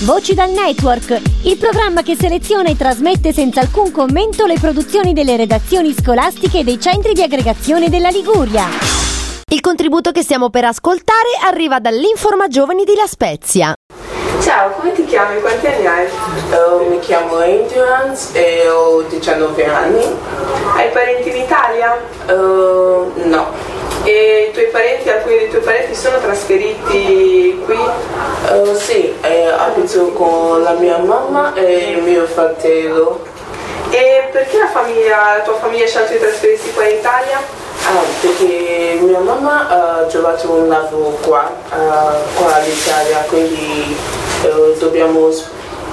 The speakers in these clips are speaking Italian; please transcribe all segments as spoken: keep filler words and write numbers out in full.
Voci dal Network, il programma che seleziona e trasmette senza alcun commento le produzioni delle redazioni scolastiche e dei centri di aggregazione della Liguria. Il contributo che stiamo per ascoltare arriva dall'Informa Giovani di La Spezia. Ciao, come ti chiami? Quanti anni hai? Uh, mi chiamo Endurance e ho diciannove anni. Hai parenti in Italia? Uh, no. E i tuoi parenti, alcuni dei tuoi parenti sono trasferiti qui? Uh, sì, eh, abito con la mia mamma e il mio fratello. E perché la famiglia, la tua famiglia ha scelto di trasferirsi qua in Italia? Ah, perché mia mamma ha trovato un lavoro qua, uh, qua all'Italia, quindi uh, dobbiamo uh,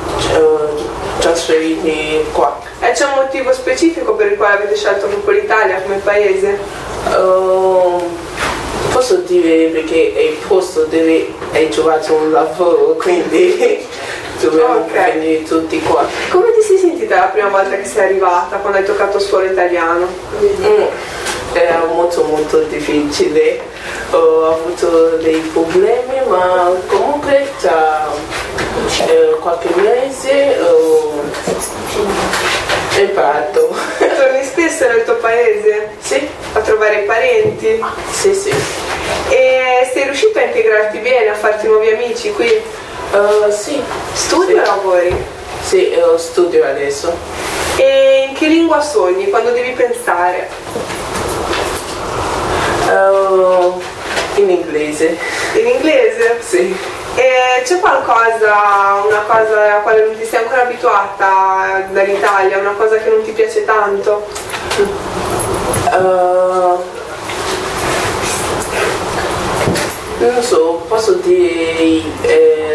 trasferirmi qua. E c'è un motivo specifico per il quale avete scelto proprio l'Italia come paese? Uh, posso dire perché è il posto dove hai trovato un lavoro, quindi dobbiamo okay. venire tutti qua. Come ti sei sentita la prima volta che sei arrivata, quando hai toccato suolo italiano? Mm. Era molto molto difficile, ho avuto dei problemi, ma comunque tra eh, qualche mese ho imparato. Torni spesso nel tuo paese? Sì. A trovare i parenti? Sì, sì. E sei riuscito a integrarti bene, a farti nuovi amici qui? Uh, sì. Studi sì. o lavori? Sì, io studio adesso. E in che lingua sogni quando devi pensare? Uh, in inglese. In inglese? Sì. E c'è qualcosa, una cosa alla quale non ti sei ancora abituata dall'Italia, una cosa che non ti piace tanto? Uh, non so, posso dire eh,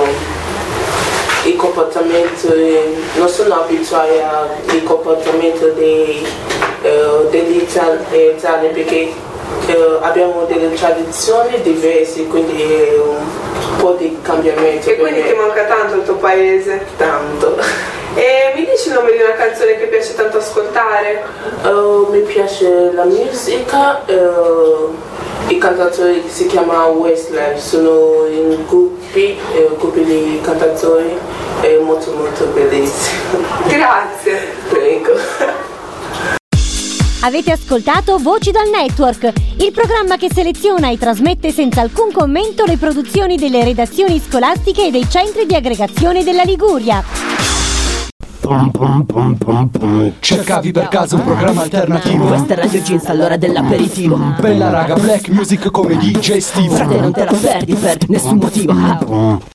il comportamento, non sono abituata al comportamento dei, eh, degli italiani perché Uh, abbiamo delle tradizioni diverse, quindi è un po' di cambiamento. E quindi ti manca tanto il tuo paese? Tanto. E mi dici il nome di una canzone che piace tanto ascoltare? Uh, mi piace la musica, uh, i cantatori si chiama Westlife, sono in gruppi, uh, gruppi di cantatori, è molto molto bellissimo. Grazie. Prego. Avete ascoltato Voci dal Network, il programma che seleziona e trasmette senza alcun commento le produzioni delle redazioni scolastiche e dei centri di aggregazione della Liguria. Pum, pum, pum, pum, pum. Cercavi per caso un programma alternativo? Questa è Radio Jeans all'ora dell'aperitivo. Bella raga, black music come D J Steve. Frate, non te la perdi per nessun motivo.